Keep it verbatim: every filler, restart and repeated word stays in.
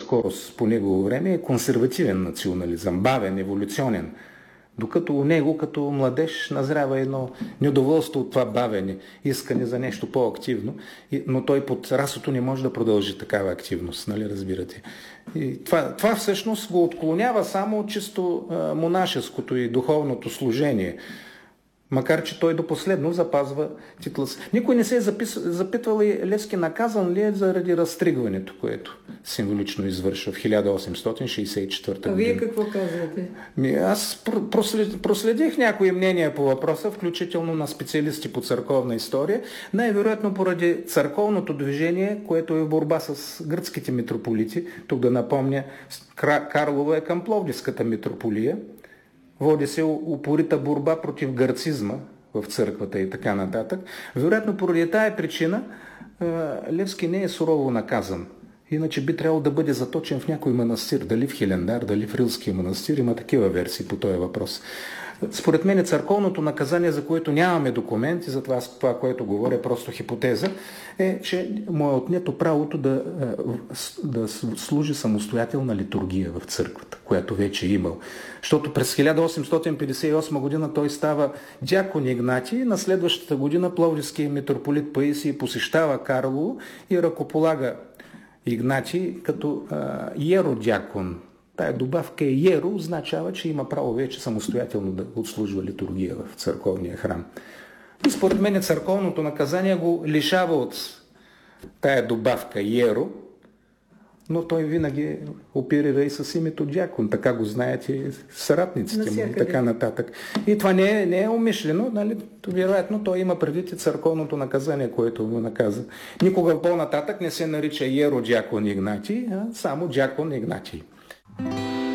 по-скоро по негово време, е консервативен национализъм, бавен, еволюционен. Докато у него като младеж назрява едно недоволство от това бавене, искане за нещо по-активно, но той под расото не може да продължи такава активност, нали разбирате. И това, това всъщност го отклонява само чисто а, монашеското и духовното служение. Макар че той до последно запазва титла си. Никой не се е запис... запитвал и Левски наказан ли е заради разтригването, което символично извършва в хиляда осемстотин шейсет и четвърта година. А вие какво казвате? Ми, аз прослед... проследих някои мнения по въпроса, включително на специалисти по църковна история, най-вероятно поради църковното движение, което е в борба с гръцките митрополити. Тук да напомня, Карлово е към Пловдивската митрополия. Води се упорита борба против гърцизма в църквата и така нататък. Вероятно, поради тая причина Левски не е сурово наказан. Иначе би трябвало да бъде заточен в някой манастир, дали в Хилендар, дали в Рилския манастир. Има такива версии по този въпрос. Според мен църковното наказание, за което нямаме документи, за това, това което говоря, е просто хипотеза, е, че му е отнето правото да, да служи самостоятелна литургия в църквата, която вече е имал. Защото през хиляда осемстотин петдесет и осма година той става дякон Игнатий, на следващата година пловдивският митрополит Паисий посещава Карлово и ръкополага Игнатий като а, еродякон. Тая добавка е еро, означава, че има право вече самостоятелно да отслужва литургия в църковния храм. И според мен църковното наказание го лишава от тая добавка еро, но той винаги оперира и с името дякон. Така го знаят и съратниците му и така нататък. И това не е, не е умишлено, нали? Вероятно той има предвид и църковното наказание, което го наказа. Никога по-нататък не се нарича еро дякон Игнатий, а само дякон Игнатий.